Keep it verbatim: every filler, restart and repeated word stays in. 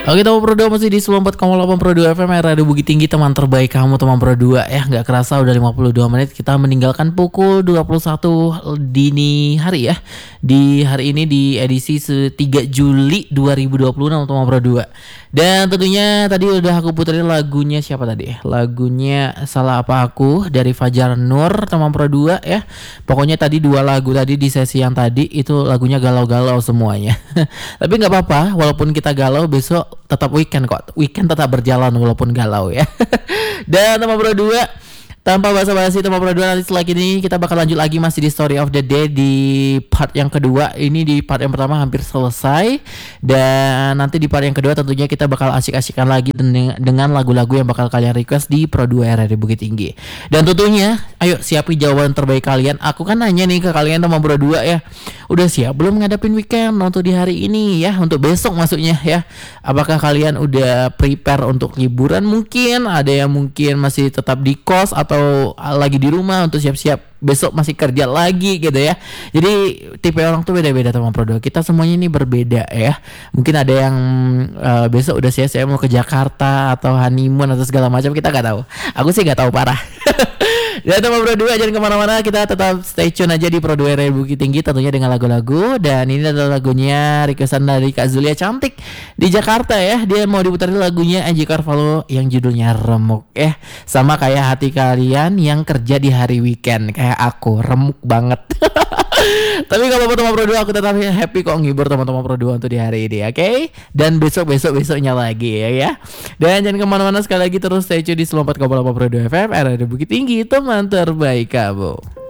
Oke teman Pro dua masih di sembilan puluh empat koma delapan Pro dua F M Radio Bukit Tinggi, teman terbaik kamu teman Pro dua ya. Gak kerasa udah lima puluh dua menit kita meninggalkan pukul dua puluh satu dini hari ya. Di hari ini di edisi tiga Juli dua ribu dua puluh enam teman Pro dua. Dan tentunya tadi udah aku puterin lagunya siapa tadi? Lagunya Salah Apa Aku dari Fajar Nur teman Pro dua ya. Pokoknya tadi dua lagu tadi di sesi yang tadi itu lagunya galau-galau semuanya. Tapi nggak apa-apa, walaupun kita galau besok tetap weekend kok. Weekend tetap berjalan walaupun galau ya. Dan teman Pro dua, tanpa basa-basi teman Pro dua, nanti setelah ini kita bakal lanjut lagi masih di Story of the Day di part yang kedua. Ini di part yang pertama hampir selesai, dan nanti di part yang kedua tentunya kita bakal asik-asikan lagi dengan lagu-lagu yang bakal kalian request di Pro dua R R Bukit Tinggi. Dan tentunya ayo siapin jawaban terbaik kalian. Aku kan nanya nih ke kalian teman Pro dua ya, udah siap belum ngadepin weekend untuk di hari ini ya, untuk besok maksudnya ya? Apakah kalian udah prepare untuk liburan? Mungkin ada yang mungkin masih tetap di kos atau lagi di rumah untuk siap-siap besok masih kerja lagi gitu ya. Jadi tipe orang tuh beda-beda teman Pro dua. Kita semuanya ini berbeda ya. Mungkin ada yang uh, besok udah siap-siap mau ke Jakarta atau honeymoon atau segala macam, kita nggak tahu. Aku sih nggak tahu parah. Ya teman Pro dua, jangan kemana-mana, kita tetap stay tune aja di Pro dua R R Bukit Tinggi tentunya dengan lagu-lagu. Dan ini adalah lagunya requestan dari Kak Zulia Cantik di Jakarta ya. Dia mau diputarin lagunya Angie Carvalho yang judulnya Remuk ya. Sama kayak hati kalian yang kerja di hari weekend kayak aku, remuk banget. Tapi gak apa-apa teman Pro dua, aku tetap happy kok ngibur teman-teman Pro dua untuk di hari ini, oke? Okay? Dan besok-besok besoknya lagi ya ya. Dan jangan kemana-mana, sekali lagi terus stay tune di sembilan puluh empat koma delapan Pro dua F M Radio Bukit Tinggi, teman terbaik kamu.